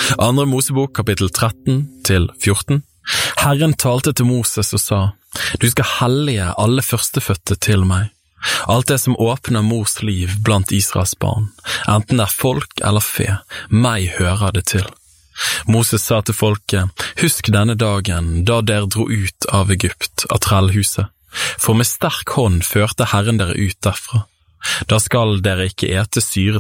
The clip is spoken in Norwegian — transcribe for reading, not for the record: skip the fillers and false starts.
Andre Mosebok kapittel 13 til 14. Herren talte til Moses og sa, «Du skal hellige alle førstefødte til meg. Alt det som åpner mors liv blant Israels barn, enten det er folk eller fe, meg hører det til.» Moses sa til folket, «Husk denne dagen da dere dro ut av Egypt, av trellhuset, for med sterk hånd førte Herren dere ut derfra. Da skal dere ikke ete syret